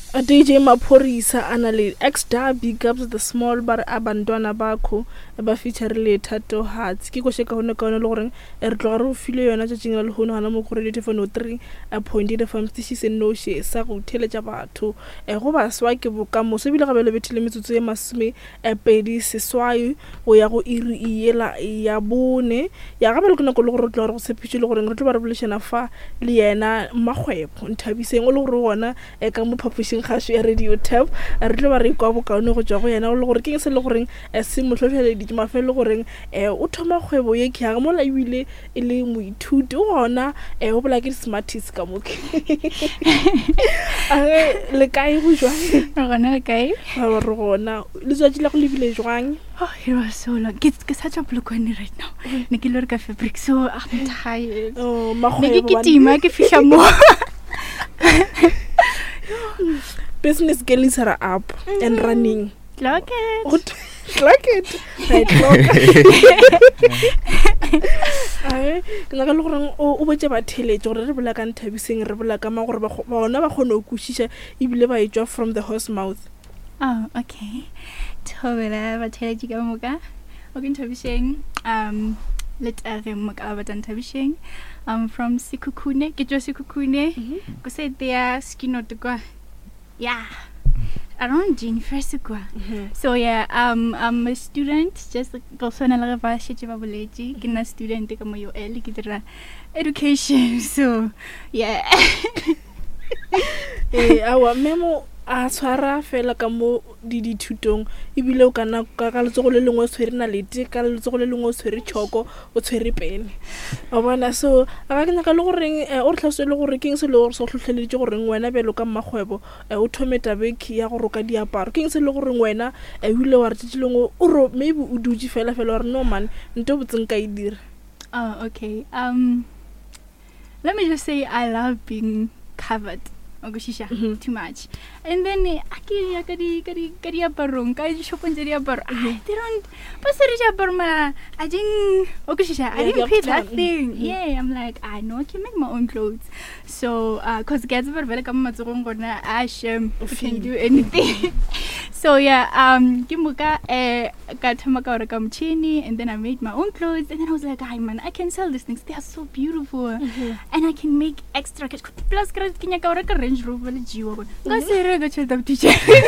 A DJ Maphorisa anale X big ups the small bar abandona bakho ba feature le Thato Hearts ke go sheka hone ka hone le gore re tlo re o file yona tsa jinga le hono hana mo go re telephone 3 appointed from station no she sa go theletša batho go ba swa ke boka mo se bile ga bele bethile metsotso ya masome pedi seswai go ya go iri ela ya bone ya ga bele ke nako le gore tlo re go sepitše le gore re tlo ba revolution fa le yena magwebo nthabiseng o le gore gona ka mo phapošing khasho ya radio tab re tlo ba re kwa bokaone go tswa go yena o le gore ke se le gore se mo tlhotlheledi ke mafelo gore o thoma kgwebo ye ke ga mo la ibile e le moithuti gona o bola ke smartest ka moke le kae go jwa gona le kae ba re gona le tsatsi la go lebile jwang. Oh, it was so long. It's such a block right now. Niki lor ka fabric so I'm tired. Oh, magwebo. Niki kitima ke fihla mo. Business girls are up and running. Clock it. Clock it. Right, clock. Ai, ke naka le gore o botse ba theletše gore re bola ka nthabiseng re bola ka ma gore bona ba kgone o kushisha ebile ba etswa from the horse mouth. Oh, okay. Tobela ba theletše ka moka. O ke nthabiseng let are moka ba nthabiseng. From Sikukune, ke tswa Sikukune. Go say there skino to go. Yeah. Around Jennifer Sukwa. So yeah, I'm a student, just also na la ba shetse ba boletše ke na student ka mo yo ele ke dira education. So yeah. Awa memo a tshwara fela ka mo dithutong ebile o kana ka letsogo le lengwe o tshwere na lete ka letsogo le lengwe o tshwere tshoko o tshwere pene a bona so a ka nka le goreng o re tlhaswe le gore keng se le gore se tlhotlheleditse gore wena belo ka magwebo o thometa beki ya go roka diaparo keng se le gore wena ile wa re tšileng o ro maybe o dutse fela wa re no man nto botseng ka e dira. Oh, okay. Let me just say I love being covered. Too much. And then aki kadi aparong kay shopon jadi apar. They don't pasari apar ma. I didn't pay that thing. Yeah, I'm like I know I can make my own clothes. So cause gets very come matsong gona Ashem can do anything. So yeah, kimuka ka thoma ka reka mchini and then I made my own clothes and then I was like, "Hey man, I can sell these things. They are so beautiful." And I can make extra cash. Plus kinya ka reka Range Rover le jiwa. Ga se rega chelta teacher.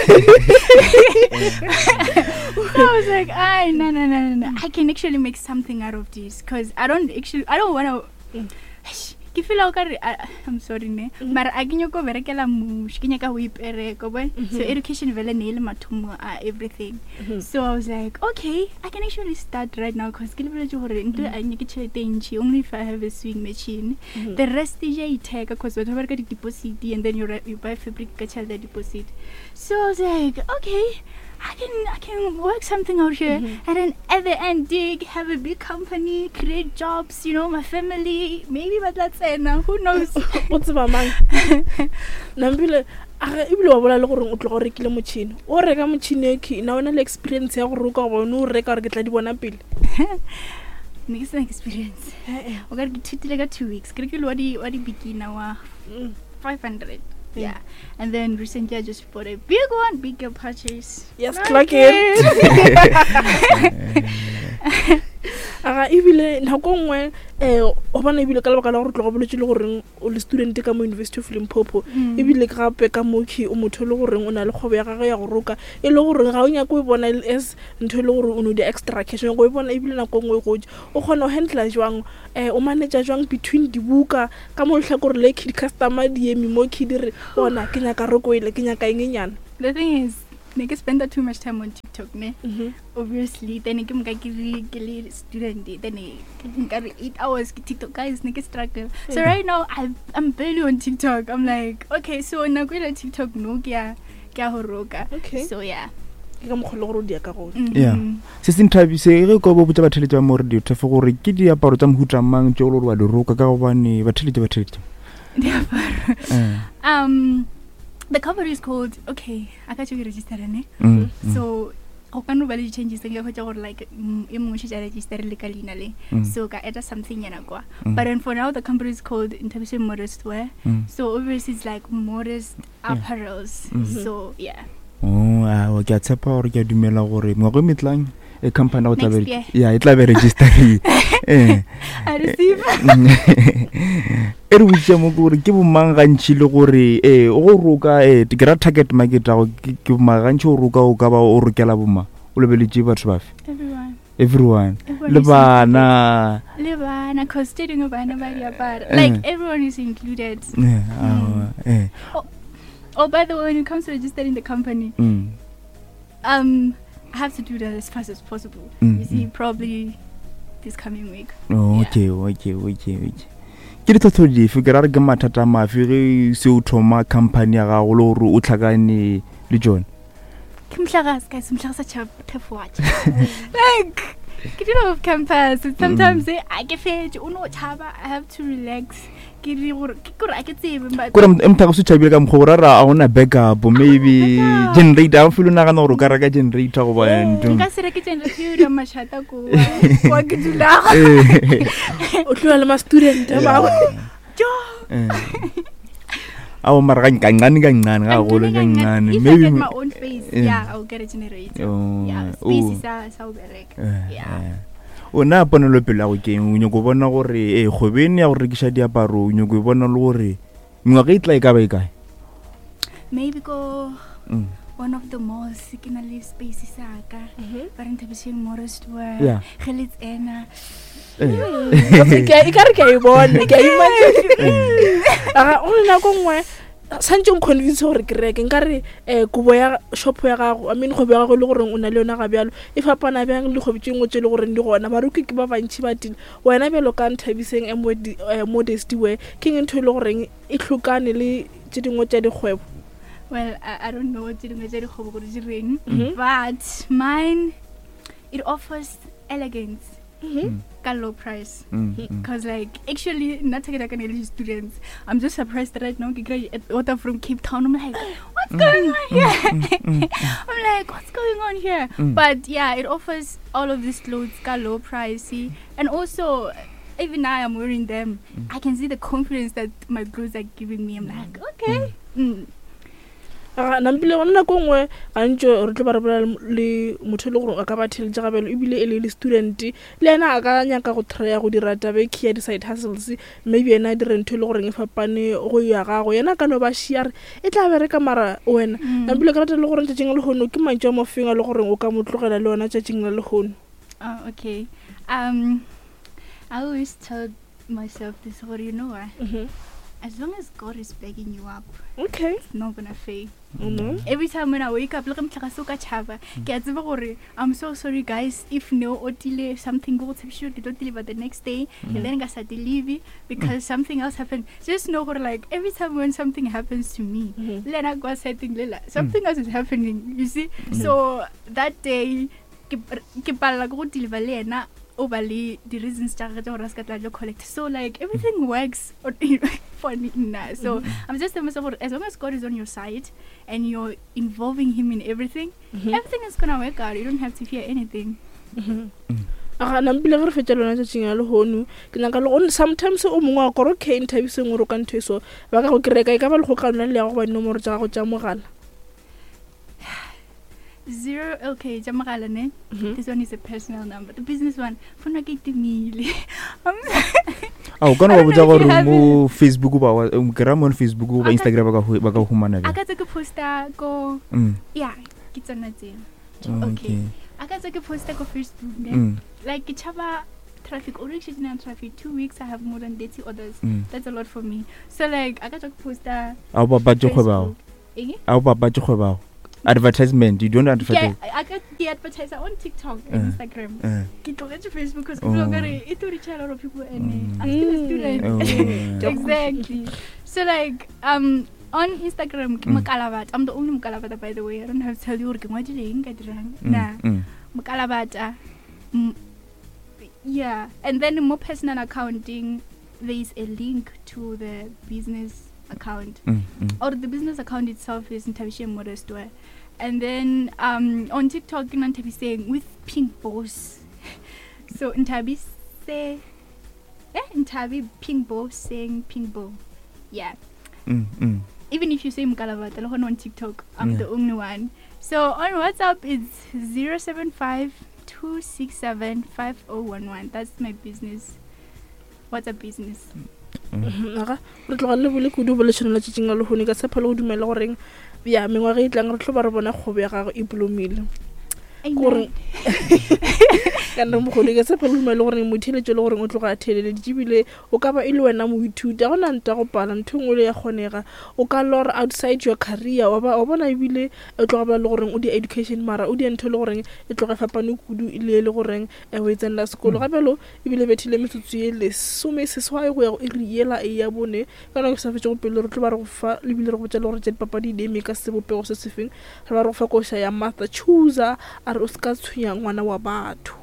I was like, no. I can actually make something out of this cuz I don't want to ke feel like I'm sorry ne but I can go berekela mush ke nyaka whip ere go bon so education vele ne le mathomo everything so I was like okay I can actually start right now cuz ke lebele gore ntlo a nyeke tšhelete ntši only if I have a sewing machine the rest is I take cuz ba tla ka deposit and then you buy fabric ka tšhelete deposit so I was like okay I can work something out here and then at the end dig have a big company create jobs you know my family maybe but that's ena who knows what's ba mang nambile aga ibile wa bola le gore o tlo go rekile motšhini o reka motšhini ke na wena le experience ya go roka go no reka gore ke tla di bona pele mix experience o ga ke thutile ka 2 weeks ke re ke lo wa di beginner wa 500 yeah and then recently I just bought a bigger purchase. Yes, clock it. Aga ibile nako ngwe o bana ibile ka lebaka la gore tlo go boletse le gore o le student ka mo University of Limpopo ibile ka gape ka moki o motho le gore o na le kgobo ya gagwe ya go roka e le gore ga o nya go bona as ntho le gore o no di extra cash go bona ibile nako ngwe go o kgona o handle jwang o manage jwang between dibuka ka mo tlha gore le kid customer di emi mo kid re bona ke nya ka roko ile ke nya ka engenyana. The thing is nigga spend too much time on TikTok ne obviously then ke mka ke student then ke 8 hours TikTok guys nigga struggle so right now I'm barely on TikTok. I'm like okay so na go ile TikTok no ke a horoka so yeah ke mo kholo go dia ka go yeah se sinthabise ge go bo botsa batheletse ba mo radio tafo gore ke di aparo tsa mhuta mang tšo lo wa di roka ka go bane batheletse the cover is called okay I got you registered ne so go ka no ba le changes tse ga go like e mongwe she register le ka leina le so ka add something yana kwa but then for now the company is called Intervision Modest Wear so obviously it's like modest apparels so yeah wa ke tshepa gore ke dumela gore mo go metlang e company o tla Next year. ya e tla be register I receive e re botse mo gore ke bo mang gantši le gore o go roka ke ra target market go ke magantši o roka o ka ba o rokela boma o lebeletse batho bafe everyone le bana cause studying bana ba ya bar like everyone is included oh by the way when it comes to registering the company I have to do that as fast as possible you see probably this coming week okay ke dithoto dife ke ra re ke mathata mafe ge se o thoma company ya gago le gore o tlhakane le John ke mhlagasa guys mhlagasa chap watch like ke dilo of campus sometimes I get fed uno chaba I have to relax ke re gore a ke tsebe but gore mthaka se tšhabile ka mkhora ra a ona backup maybe generator a filo na ga no go ka reka generator go ba ntho nka se reke generator mashata ko wa ke dula o tlola le ma student ba jo awo mara kancane ga go le kancane maybe my own space yeah I'll get a generator yeah space sa o bereka yeah o na ponelo pele go ke o nyoko bona gore kgwebene ya go rekisha diaparo o nyoko bona le gore ngwaga itla e ka ba e kae maybe go one of the malls ke na le space sa ka ba renta Intervision Modest Wear gelits ena ke ka re ke e bona ke imagine o na go ngwe santse convince gore ke reke nka re kubo ya shop ya gago I mean go be ga go le gore o na le yona ga bjalo e fapana bjang le go bitseng o tse le gore di gona baruki ke ba bantši ba tile wena bjalo ka Nthabiseng Modest Wear ke ntho le gore e hlokane le tse dingwe tša dikgwebo well I don't know tse dingwe tša dikgwebo gore di reng but mine it offers elegance ka low price because like actually not taking like any students I'm just surprised that right now I graduate water from Cape Town I'm like what's going on here I'm like what's going on here but yeah it offers all of these clothes ka low pricey and also even now I'm wearing them I can see the confidence that my clothes are giving me I'm like okay nampile gona go ngwe gantse re tlo ba re bola le motho le gore a ka ba theletse gabelo e bile e le student le ena a ka nyaka go try go dira tabe ke ya di side hustles maybe ena di rentho le gore e fapane go ya gago yena ka no ba share e tla bereka mara wena nampile ka rata le gore tšeng le hono ke mantša mo fenga le gore o ka motlogela le ona tšeng le hono okay I always tell myself this gore you know what as long as God is backing you up okay it's not gonna fail every time when I wake up look I'm ka chava ke a tseba gore I'm so sorry guys if no otile something go to shoot it deliver the next day and then I start leave because something else happened just know gore like every time when something happens to me then I go setting something else is happening you see so that day ke palla go deliver le ena overly the reasons to collect so like everything works for me now so I'm just telling myself as long as God is on your side and you're involving him in everything everything is gonna work out you don't have to fear anything nampile re fetša lona tšeng ya le hono ke naka le go sometimes o mongwe a kore ke Nthabiseng o ro ka ntho so ba ka go kireka e ka ba le go ka nna le ya go ba nomoro tša go tša mogala 0 okay jamagala ne this one is a personal number the business one fona ke timile o kana ba botsa gore mo Facebook ba gram on Facebook ba Instagram ba ka humana ba aka tse ke posta ko yeah ke tsana tse okay aka tse ke posta ko Facebook ne like ke chaba traffic already in traffic 2 weeks I have more than 30 orders that's a lot for me so like aka tse ke posta a ba ba tšhweba a ba ba tšhweba advertisement you don't advertise I got the advertiser on TikTok and Instagram ke tlogetse Facebook because it reach a lot of people and I'm still a student exactly so like on Instagram ke Mokalabata I'm the only Mokalabata by the way I don't have to tell you ke ngwadileng ka dirang na Mokalabata yeah and then more personal accounting there is a link to the business account or the business account itself is Intervision Modest Wear And then on TikTok, Ntabi saying with pink bows. So Ntabi say, Ntabi pink bow saying pink bow. Yeah. Even if you say Mkalavata on TikTok, I'm the only one. So on WhatsApp, it's 075-267-5011. That's my business. WhatsApp business. Re tloga le bole kudu bole tshwana la tshitsinga le hone ka tshepa le go dumela gore ya mengwa ge itlang re tlo ba re bona kgobe ya gago e blomile gore kana mo gole ka tshepa le dumela gore motheletše le gore o tloga a thelele dibile o ka ba ile wena mo ithuta go nanta go pala nthongwe le ya kgonega o ka lora outside your career o bona ibile o tloga ba le gore o di education mara o di ntho le gore e tloga fapane kudu ile le gore e wetsen la sekolo ga belo ibile bethile metsotso ye le some se swa go ya go iriela e ya bone kana go sa fetse go pele re tlo ba re go fa le bile re go tšela gore jet papadi di eme ka sebopego se sefeng re ba re go fa koša ya master chooser a re o ska tshwenya ngwana wa batho